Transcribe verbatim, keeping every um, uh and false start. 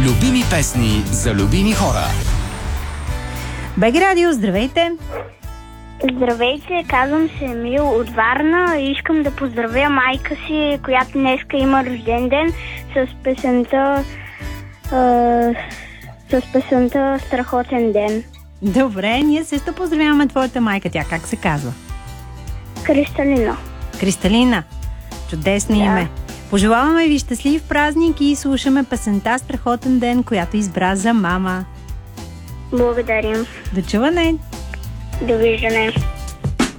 Любими песни за любими хора. БГ Радио, здравейте! Здравейте, казвам се Емил от Варна и искам да поздравя майка си, която днеска има рожден ден, с песента а, с песента Страхотен ден. Добре, ние също поздравяваме твоята майка. Тя как се казва? Кристалина. Кристалина. Чудесно Да. име. Пожелаваме ви щастлив празник и слушаме песента Страхотен ден, която избра за мама. Благодарим. До чуване! Довиждане.